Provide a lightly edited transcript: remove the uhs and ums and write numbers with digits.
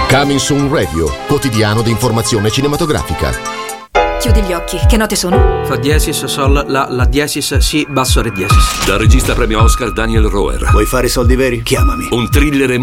Coming Soon Radio, quotidiano di informazione cinematografica. Chiudi gli occhi, che note sono? Fa diesis, sol, la diesis, si, basso, re diesis. Dal regista premio Oscar Daniel Rohrer. Vuoi fare soldi veri? Chiamami. Un thriller